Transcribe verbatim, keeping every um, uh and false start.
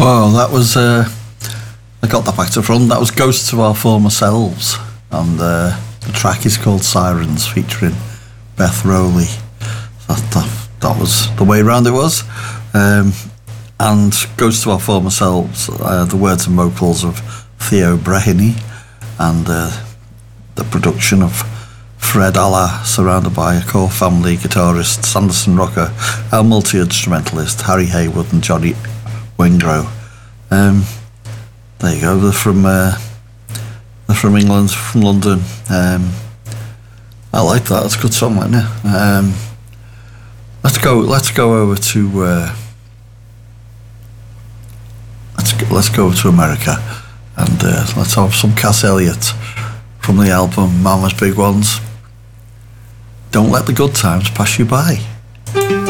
Oh, that was, uh, I got that back to front. That was Ghosts of Our Former Selves. And uh, the track is called Sirens, featuring Beth Rowley. That, that, that was the way round it was. Um, and Ghosts of Our Former Selves, uh, the words and vocals of Theo Breheny, and uh, the production of Fred Allah, surrounded by a core family guitarist, Sanderson Rocker, our multi-instrumentalist, Harry Haywood and Johnny Wingro. Um, there you go, they're from, uh, they're from England, from London. Um, I like that, it's a good song, isn't it? Um, let's go, let's go over to, uh, let's, go, let's go to America, and uh, let's have some Cass Elliot from the album Mama's Big Ones. Don't let the good times pass you by.